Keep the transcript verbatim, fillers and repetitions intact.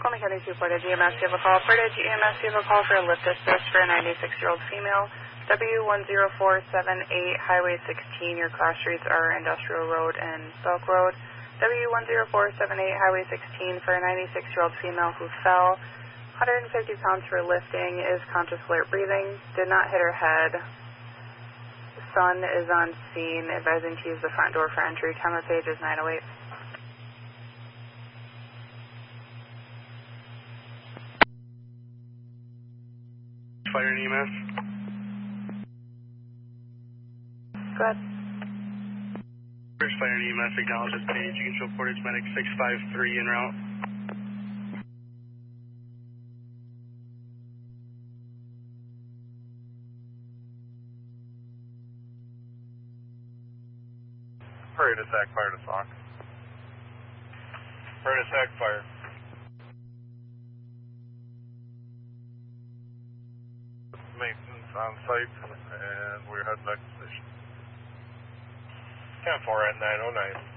Tacoma County two Portage E M S, you have a call. Portage E M S, you have a call for a lift assist for a ninety-six-year-old female. W one zero four seven eight, Highway sixteen. Your cross streets are Industrial Road and Belk Road. W one zero four seven eight, Highway sixteen for a ninety-six-year-old female who fell. one hundred fifty pounds for lifting, is conscious, alert, breathing, did not hit her head. Son is on scene, advising to use the front door for entry. Camera page is nine oh eight. Fire and E M S. Go ahead. First Fire and E M S acknowledges page. You can show Portage Medic six five three en route. Parade attack, fire to Sock. Parade attack, fire. Maintenance on site, and we're heading back to station. ten four at nine oh nine.